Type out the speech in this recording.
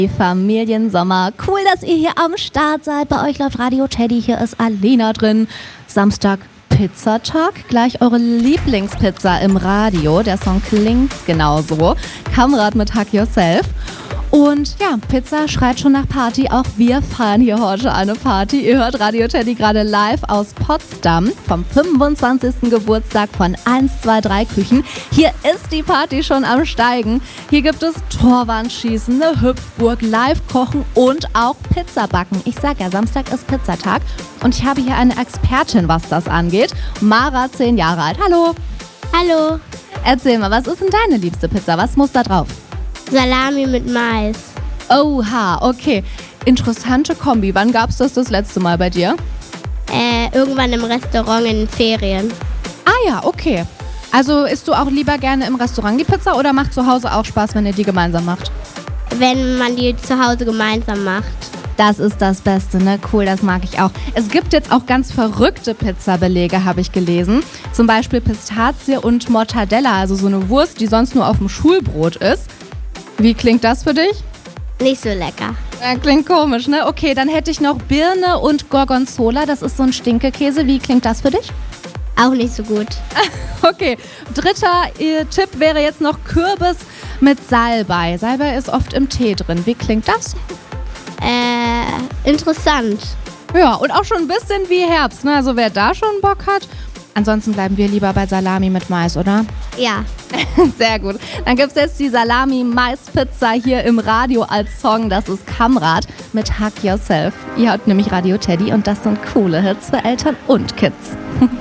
Familiensommer. Cool, dass ihr hier am Start seid. Bei euch läuft Radio Teddy. Hier ist Alena drin. Samstag Pizzatag. Gleich eure Lieblingspizza im Radio. Der Song klingt genauso. Kamrat mit Hug Yourself. Und ja, Pizza schreit schon nach Party. Auch wir feiern hier heute eine Party. Ihr hört Radio Teddy gerade live aus Potsdam vom 25. Geburtstag von 123 Küchen. Hier ist die Party schon am Steigen. Hier gibt es Torwandschießen, eine Hüpfburg, Live-Kochen und auch Pizzabacken. Ich sag ja, Samstag ist Pizzatag und ich habe hier eine Expertin, was das angeht. Mara, 10 Jahre alt. Hallo. Hallo. Erzähl mal, was ist denn deine liebste Pizza? Was muss da drauf? Salami mit Mais. Oha, okay. Interessante Kombi. Wann gab's das letzte Mal bei dir? Irgendwann im Restaurant in den Ferien. Ah ja, okay. Also isst du auch lieber gerne im Restaurant die Pizza oder macht zu Hause auch Spaß, wenn ihr die gemeinsam macht? Wenn man die zu Hause gemeinsam macht. Das ist das Beste, ne? Cool, das mag ich auch. Es gibt jetzt auch ganz verrückte Pizzabelege, habe ich gelesen. Zum Beispiel Pistazie und Mortadella, also so eine Wurst, die sonst nur auf dem Schulbrot ist. Wie klingt das für dich? Nicht so lecker. Ja, klingt komisch, ne? Okay, dann hätte ich noch Birne und Gorgonzola. Das ist so ein Stinkekäse. Wie klingt das für dich? Auch nicht so gut. Okay, dritter Tipp wäre jetzt noch Kürbis mit Salbei. Salbei ist oft im Tee drin. Wie klingt das? Interessant. Ja, und auch schon ein bisschen wie Herbst, ne? Also wer da schon Bock hat. Ansonsten bleiben wir lieber bei Salami mit Mais, oder? Ja. Sehr gut. Dann gibt es jetzt die Salami-Mais-Pizza hier im Radio als Song. Das ist Kamrat mit Hug Yourself. Ihr hört nämlich Radio Teddy und das sind coole Hits für Eltern und Kids.